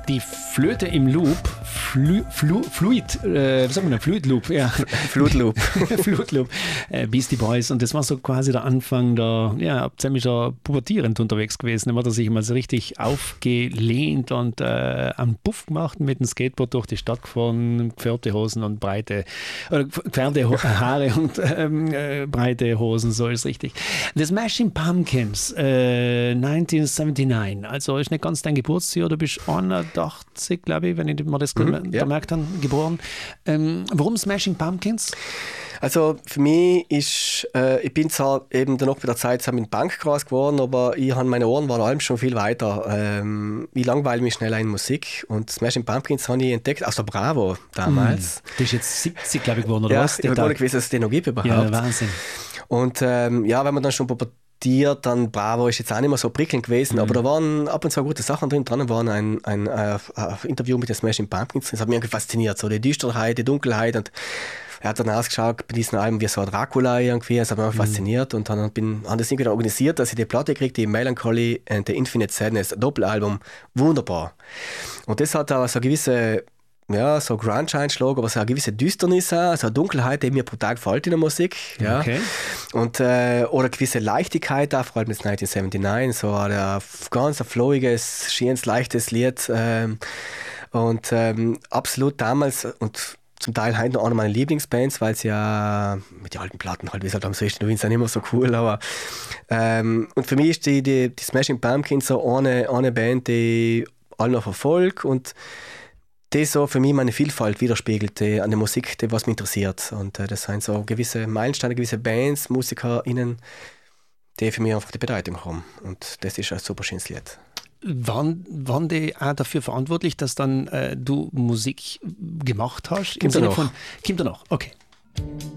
Die Flöte im Loop, Fluid Loop, ja. Flutloop. Flutloop, Beastie Boys. Und das war so quasi der Anfang ziemlich pubertierend unterwegs gewesen. Da hat er sich mal so richtig aufgelehnt und einen Puff gemacht, mit dem Skateboard durch die Stadt gefahren, gefärbte Hosen und gefärbte Haare und breite Hosen, so ist richtig. The Smashing Pumpkins, 1979, also ist nicht ganz dein Geburtsjahr, du bist 81, glaube ich, wenn ich mir das gemerkt habe, geboren. Warum Smashing Pumpkins? Also für mich ist, ich bin zwar eben dann noch bei der Zeit in der Bank groß geworden, aber meine Ohren waren allem schon viel weiter. Ich langweile mich schnell in Musik und Smashing Pumpkins habe ich entdeckt aus der Bravo damals. Du bist jetzt 70, glaube ich, geworden, oder ja, was? Ich habe gar nicht gewusst, dass es den noch gibt überhaupt. Ja, Wahnsinn. Und wenn man dann schon pubertiert, dann Bravo ist jetzt auch nicht mehr so prickelnd gewesen, aber da waren ab und zu gute Sachen drin. Dran waren ein Interview mit den Smashing Pumpkins. Das hat mich irgendwie fasziniert, so die Düsterheit, die Dunkelheit, und er hat dann ausgeschaut bei diesem Album wie so ein Dracula irgendwie, das hat mich fasziniert, und dann haben das irgendwie organisiert, dass ich die Platte kriege, die Melancholy and the Infinite Sadness, ein Doppelalbum, wunderbar. Und das hat auch so eine gewisse, so Grunge-Einschlag, aber so eine gewisse Düsternis, so eine Dunkelheit, die mir brutal gefällt in der Musik. Ja. Okay. Und, oder eine gewisse Leichtigkeit, auch vor allem das 1979, so ein ganz flowiges, schönes, leichtes Lied. Und absolut damals, und zum Teil heute noch eine meiner Lieblingsbands, weil sie ja mit den alten Platten halt, wie es halt am Süchten sind, nicht mehr so cool, aber und für mich ist die Smashing Pumpkins so eine Band, die alle noch verfolgt und die so für mich meine Vielfalt widerspiegelt an der Musik, die was mich interessiert. Und das sind so gewisse Meilensteine, gewisse Bands, MusikerInnen, die für mich einfach die Bedeutung haben. Und das ist ein super schönes Lied. Waren die auch dafür verantwortlich, dass dann du Musik gemacht hast? Kommt danach. Kommt danach, okay.